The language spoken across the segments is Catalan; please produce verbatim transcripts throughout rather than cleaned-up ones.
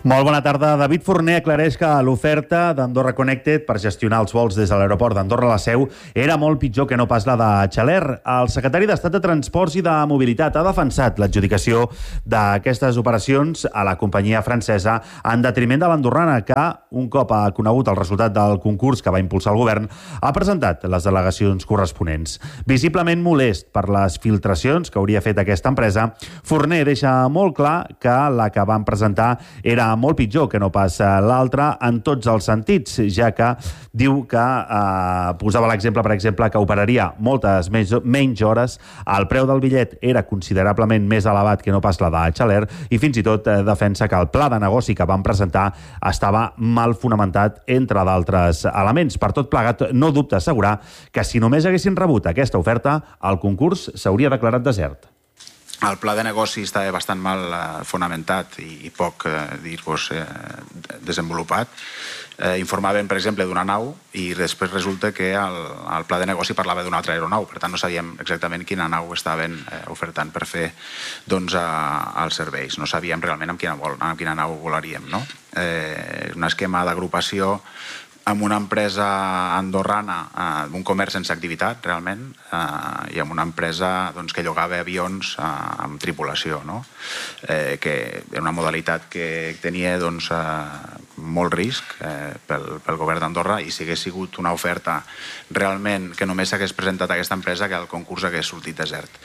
Molt bona tarda. David Forner aclareix que l'oferta d'Andorra Connected per gestionar els vols des de l'aeroport d'Andorra a la Seu era molt pitjor que no pas la de Xaler. El secretari d'Estat de Transports i de Mobilitat ha defensat l'adjudicació d'aquestes operacions a la companyia francesa en detriment de l'andorrana, que, un cop ha conegut el resultat del concurs que va impulsar el govern, ha presentat les delegacions corresponents. Visiblement molest per les filtracions que hauria fet aquesta empresa, Forner deixa molt clar que la que van presentar era molt pitjor que no pas l'altra en tots els sentits, ja que diu que eh, posava l'exemple, per exemple, que operaria moltes més, menys hores, el preu del bitllet era considerablement més elevat que no pas la de Xaler, i fins i tot eh, defensa que el pla de negoci que van presentar estava mal fonamentat, entre d'altres elements. Per tot plegat, no dubta assegurar que si només haguessin rebut aquesta oferta, el concurs s'hauria declarat desert. El pla de negoci estava bastant mal eh, fonamentat i, i poc, eh, dir-vos, eh, desenvolupat. Eh, informaven, per exemple, d'una nau i després resulta que el, el pla de negoci parlava d'una altra aeronau. Per tant, no sabíem exactament quina nau estaven eh, ofertant per fer doncs, a, als serveis. No sabíem realment amb quina, vol, amb quina nau volaríem. No? Eh, un esquema d'agrupació amb una empresa andorrana, eh, un comerç sense activitat, realment, eh, i amb una empresa doncs, que llogava avions eh, amb tripulació, no? eh, que era una modalitat que tenia doncs, eh, molt risc eh, pel, pel govern d'Andorra, i si hagués sigut una oferta realment que només s'hagués presentat a aquesta empresa, que el concurs hagués sortit desert.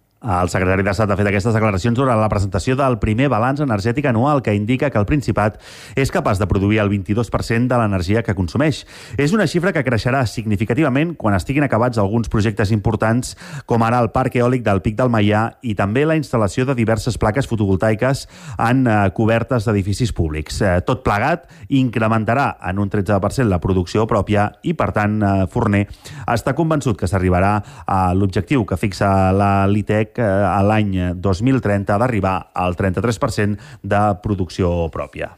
El secretari d'Estat ha fet aquestes declaracions durant la presentació del primer balanç energètic anual, que indica que el Principat és capaç de produir el vint-i-dos per cent de l'energia que consumeix. És una xifra que creixerà significativament quan estiguin acabats alguns projectes importants, com ara el parc eòlic del Pic del Maià i també la instal·lació de diverses plaques fotovoltaiques en eh, cobertes d'edificis públics. Eh, tot plegat incrementarà en un tretze per cent la producció pròpia i, per tant, eh, Forner està convençut que s'arribarà a l'objectiu que fixa la l'ITEC a l'any dos mil trenta d'arribar al trenta-tres per cent de producció pròpia.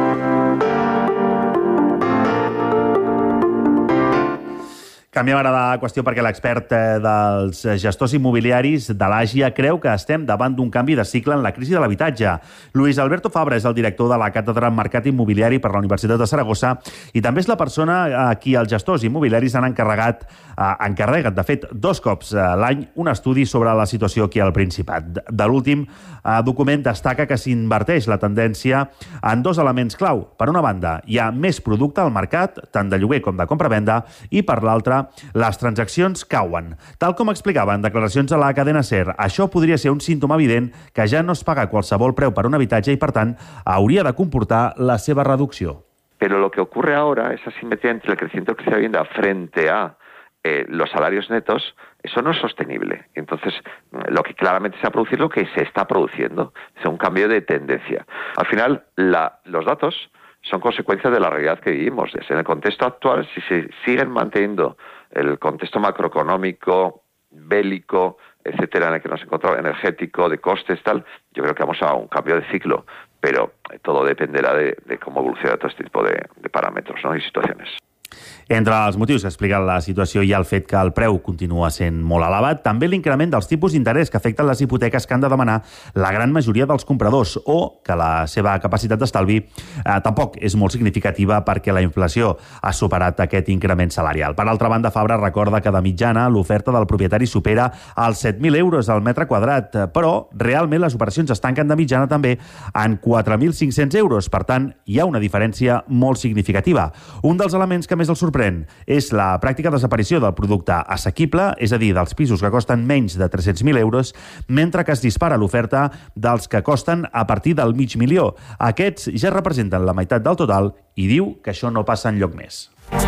Canviem ara de qüestió perquè l'expert dels gestors immobiliaris de l'Àgia creu que estem davant d'un canvi de cicle en la crisi de l'habitatge. Luis Alberto Fabra és el director de la Càtedra en Mercat Immobiliari per la Universitat de Saragossa i també és la persona a qui els gestors immobiliaris han encarregat, eh, encarreguen, de fet, dos cops a l'any un estudi sobre la situació aquí al Principat. De l'últim eh, document destaca que s'inverteix la tendència en dos elements clau. Per una banda, hi ha més producte al mercat, tant de lloguer com de compra-venda, i per l'altra, les transaccions cauen. Tal com explicava en declaracions a la cadena SER, això podria ser un símptoma evident que ja no es paga qualsevol preu per un habitatge i, per tant, hauria de comportar la seva reducció. Pero lo que ocurre ahora, esa simetría entre el crecimiento que se está viendo frente a eh, los salarios netos, eso no es sostenible. Entonces, lo que claramente se va a producir, lo que se está produciendo, es un cambio de tendencia. Al final, la, los datos son consecuencias de la realidad que vivimos. En el contexto actual, si se siguen manteniendo el contexto macroeconómico, bélico, etcétera, en el que nos encontramos, energético, de costes, tal, yo creo que vamos a un cambio de ciclo, pero todo dependerá de, de cómo evoluciona todo este tipo de, de parámetros, ¿no? Y situaciones. Entre els motius que expliquen la situació hi ha el fet que el preu continua sent molt elevat, també l'increment dels tipus d'interès que afecten les hipoteques que han de demanar la gran majoria dels compradors, o que la seva capacitat d'estalvi eh, tampoc és molt significativa perquè la inflació ha superat aquest increment salarial. Per altra banda, Fabra recorda que de mitjana l'oferta del propietari supera els set mil euros al metre quadrat, però realment les operacions es tanquen de mitjana també en quatre mil cinc-cents euros. Per tant, hi ha una diferència molt significativa. Un dels elements que més el sorprèn és la pràctica desaparició del producte assequible, és a dir, dels pisos que costen menys de tres-cents mil euros, mentre que es dispara l'oferta dels que costen a partir del mig milió. Aquests ja representen la meitat del total i diu que això no passa enlloc més.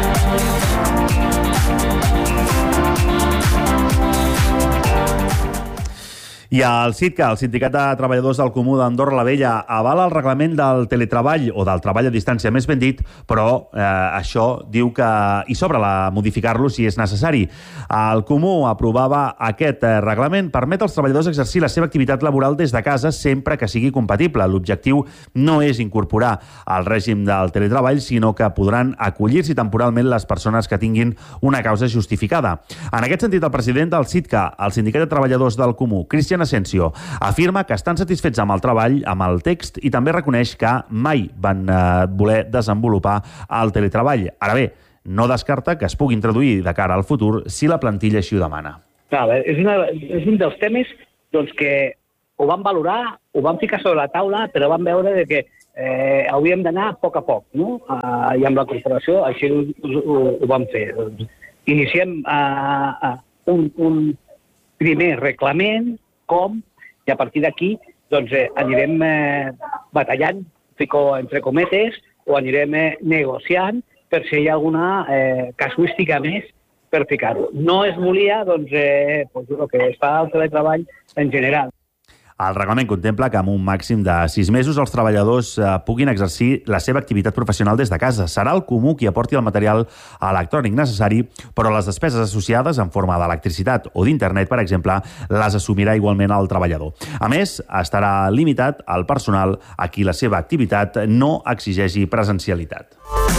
I el SITCA, el Sindicat de Treballadors del Comú d'Andorra la Vella, avala el reglament del teletreball o del treball a distància, més ben dit, però eh, això diu que hi sobra la modificar-lo si és necessari. El Comú aprovava aquest eh, reglament, permet als treballadors exercir la seva activitat laboral des de casa sempre que sigui compatible. L'objectiu no és incorporar al règim del teletreball, sinó que podran acollir-s'hi temporalment les persones que tinguin una causa justificada. En aquest sentit, el president del SITCA, el Sindicat de Treballadors del Comú, Cristian Cristian Asensio. Afirma que estan satisfets amb el treball, amb el text, i també reconeix que mai van eh, voler desenvolupar el teletreball. Ara bé, no descarta que es pugui introduir de cara al futur si la plantilla així ho demana. Clar, és, una, és un dels temes doncs, que ho van valorar, ho van ficar sobre la taula, però van veure de que eh, hauríem d'anar a poc a poc, no? Uh, I amb la corporació així ho, ho, ho vam fer. Doncs, iniciem uh, uh, un, un primer reglament, com, i a partir d'aquí doncs, eh, anirem eh, batallant, fico entre cometes, o anirem eh, negociant per si hi ha alguna eh, casuística més per ficar-ho. No es volia, doncs, eh, doncs, el que es fa al teletreball en general. El reglament contempla que amb un màxim de sis mesos els treballadors eh, puguin exercir la seva activitat professional des de casa. Serà el comú qui aporti el material electrònic necessari, però les despeses associades en forma d'electricitat o d'internet, per exemple, les assumirà igualment el treballador. A més, estarà limitat al personal a qui la seva activitat no exigeixi presencialitat.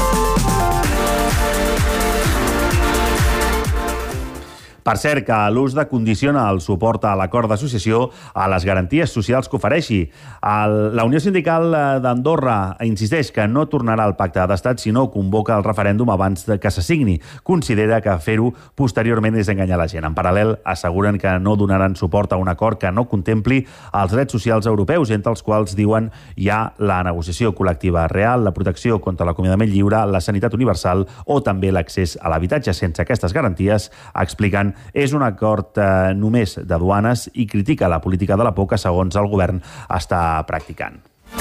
Per cert, que l'ús de condiciona el suport a l'acord d'associació a les garanties socials que ofereixi. El, la Unió Sindical d'Andorra insisteix que no tornarà al pacte d'estat si no convoca el referèndum abans de que se signi. Considera que fer-ho posteriorment és enganyar la gent. En paral·lel, asseguren que no donaran suport a un acord que no contempli els drets socials europeus, entre els quals diuen hi ha la negociació col·lectiva real, la protecció contra l'acomiadament lliure, la sanitat universal o també l'accés a l'habitatge. Sense aquestes garanties, expliquen, és un acord eh, només de duanes i critica la política de la por que, segons el govern, està practicant.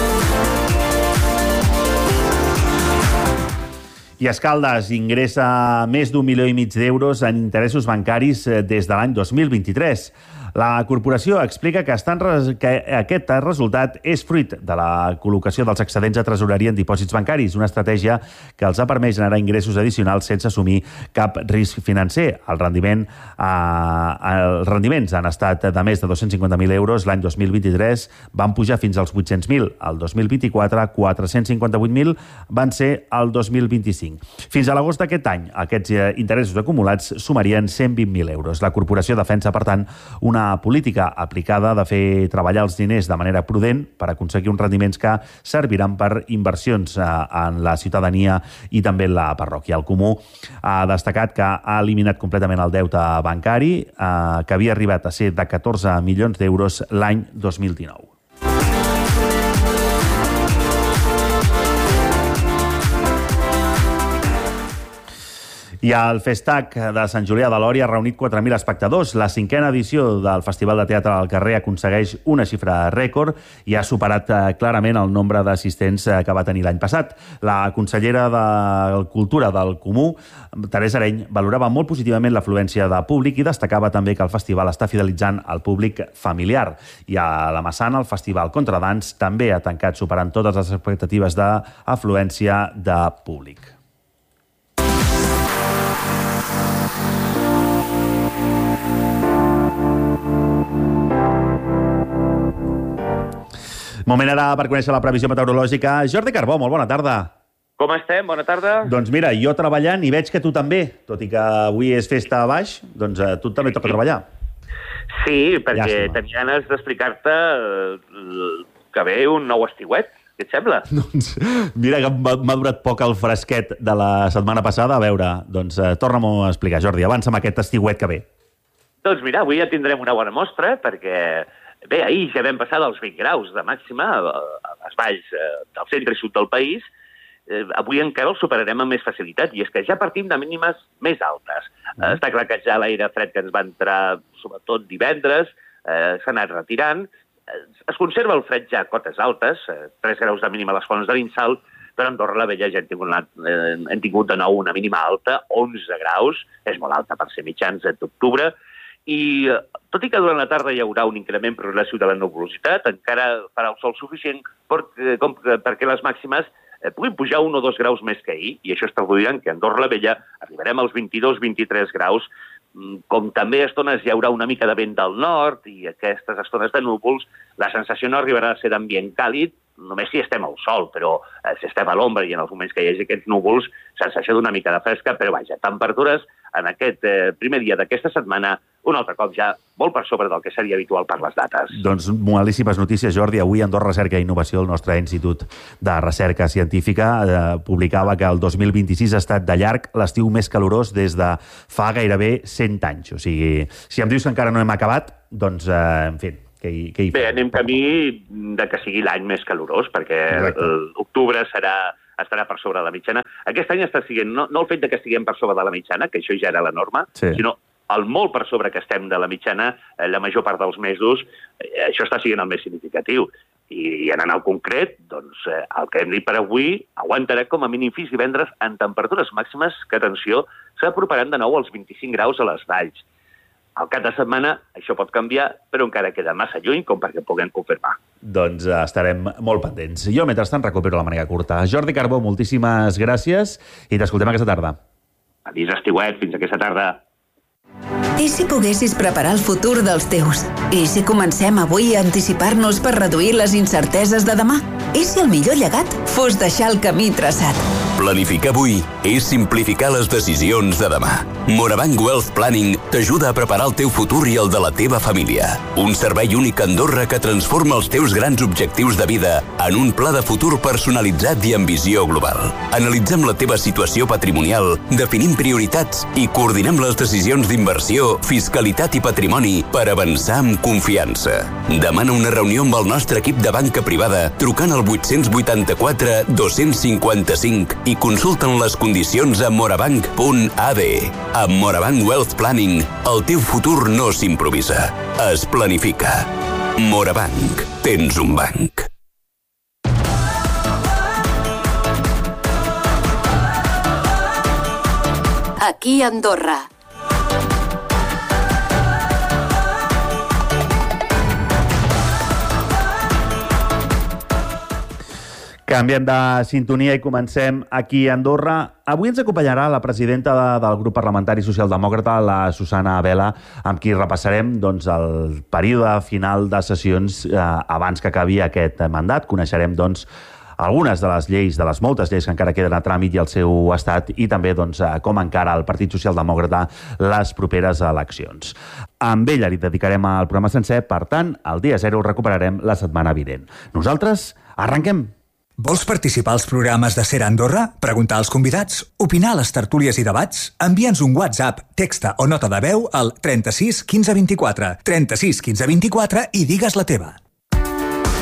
I Escaldes ingressa més d'un milió i mig d'euros en interessos bancaris des de l'any dos mil vint-i-tres. La corporació explica que, estan res... que aquest resultat és fruit de la col·locació dels excedents a tresoreria en dipòsits bancaris, una estratègia que els ha permès generar ingressos addicionals sense assumir cap risc financer. El rendiment, eh, els rendiments han estat de més de dos-cents cinquanta mil euros l'any dos mil vint-i-tres, van pujar fins als vuit-cents mil. El dos mil vint-i-quatre, quatre-cents cinquanta-vuit mil van ser el dos mil vint-i-cinc. Fins a l'agost d'aquest any, aquests interessos acumulats sumarien cent vint mil euros. La corporació defensa, per tant, una política aplicada de fer treballar els diners de manera prudent per aconseguir uns rendiments que serviran per inversions en la ciutadania i també en la parròquia. El Comú ha destacat que ha eliminat completament el deute bancari, eh, que havia arribat a ser de catorze milions d'euros l'any dos mil dinou. I el Festac de Sant Julià de Lòria ha reunit quatre mil espectadors. La cinquena edició del Festival de Teatre al Carrer aconsegueix una xifra rècord i ha superat clarament el nombre d'assistents que va tenir l'any passat. La consellera de Cultura del Comú, Teresa Areny, valorava molt positivament l'afluència de públic i destacava també que el festival està fidelitzant el públic familiar. I a la Massana, el Festival Contradans també ha tancat superant totes les expectatives d'afluència de públic. Moment ara per conèixer la previsió meteorològica. Jordi Carbó, molt bona tarda. Com estem? Bona tarda. Doncs mira, jo treballant i veig que tu també, tot i que avui és festa a baix, doncs a tu també toca treballar. Sí, perquè Llàstima. tenia ganes d'explicar-te que ve un nou estiuet. Què et sembla? Doncs mira que m'ha durat poc el fresquet de la setmana passada. A veure, doncs eh, torna-m'ho a explicar, Jordi. Avança'm aquest estiuet que ve. Doncs mira, avui ja tindrem una bona mostra, perquè bé, ahir ja vam passar dels vint graus de màxima a les valls del centre i sud del país. Eh, avui encara el superarem amb més facilitat, i és que ja partim de mínimes més altes. Mm. Eh, està clar que ja l'aire fred que ens va entrar, sobretot divendres, eh, s'ha anat retirant. Eh, es conserva el fred ja a cotes altes, eh, tres graus de mínima a les fonts de l'Insalt, però a Andorra la Vella ja hem tingut, una, eh, hem tingut de nou una mínima alta, onze graus, és molt alta per ser mitjans d'octubre, i tot i que durant la tarda hi haurà un increment progressiu de la nuvolositat, encara farà el sol suficient perquè, com, perquè les màximes eh, puguin pujar un o dos graus més que ahir, i això està produint que a Andorra la Vella arribarem als vint-i-dos a vint-i-tres graus, com també a estones hi haurà una mica de vent del nord i aquestes estones de núvols, la sensació no arribarà a ser d'ambient càlid, només si estem al sol, però eh, si estem a l'ombra i en els moments que hi hagi aquests núvols, sensació d'una mica de fresca, però vaja, temperatures en aquest eh, primer dia d'aquesta setmana un altre cop ja molt per sobre del que seria habitual per les dates. Doncs malíssimes notícies, Jordi. Avui Andorra Recerca i Innovació, el nostre Institut de Recerca Científica, eh, publicava que el dos mil vint-i-sis ha estat de llarg l'estiu més calorós des de fa gairebé cent anys. O sigui, si em dius que encara no hem acabat, doncs, eh, en fi, què hi, què hi Bé, fem? anem camí de que sigui l'any més calorós, perquè l'octubre serà estarà per sobre de la mitjana. Aquest any està siguent, no, no el fet de que estiguem per sobre de la mitjana, que això ja era la norma, sí. sinó el molt per sobre que estem de la mitjana, eh, la major part dels mesos, eh, això està sent el més significatiu. I, i anant al concret, doncs, eh, el que hem dit per avui aguantarà com a mínim fins divendres en temperatures màximes que, atenció, s'aproparan de nou als vint-i-cinc graus a les valls. Al cap de setmana això pot canviar, però encara queda massa lluny com perquè puguem confirmar. Doncs uh, estarem molt pendents. Jo, mentrestant, recupero la màniga curta. Jordi Carbó, moltíssimes gràcies i t'escoltem aquesta tarda. Adéu, estiuet, fins aquesta tarda. I si poguessis preparar el futur dels teus? I si comencem avui a anticipar-nos per reduir les incerteses de demà? I si el millor llegat fos deixar el camí traçat? Planificar avui és simplificar les decisions de demà. Morabanc Wealth Planning t'ajuda a preparar el teu futur i el de la teva família. Un servei únic a Andorra que transforma els teus grans objectius de vida en un pla de futur personalitzat i amb visió global. Analitzem la teva situació patrimonial, definim prioritats i coordinem les decisions d'inversió, fiscalitat i patrimoni per avançar amb confiança. Demana una reunió amb el nostre equip de banca privada trucant al vuit vuit quatre dos cinc cinc i consulten les condicions a morabanc punt a d. Amb Morabanc Wealth Planning, el teu futur no s'improvisa, es planifica. Morabanc, tens un banc. Aquí a Andorra. Canviem de sintonia i comencem aquí a Andorra. Avui ens acompanyarà la presidenta de, del grup parlamentari socialdemòcrata, la Susana Vela, amb qui repassarem doncs, el període final de sessions eh, abans que acabi aquest mandat. Coneixerem doncs, algunes de les lleis, de les moltes lleis que encara queden a tràmit i al seu estat, i també doncs, com encara el Partit Socialdemòcrata les properes eleccions. Amb ella li dedicarem el programa sencer, per tant, el dia zero el recuperarem la setmana vinent. Nosaltres arrenquem! Vols participar als programes de Ser Andorra? Preguntar als convidats? Opinar a les tertúlies i debats? Envia'ns un WhatsApp, texta o nota de veu al trenta-sis quinze vint-i-quatre, trenta-sis quinze vint-i-quatre i digues la teva.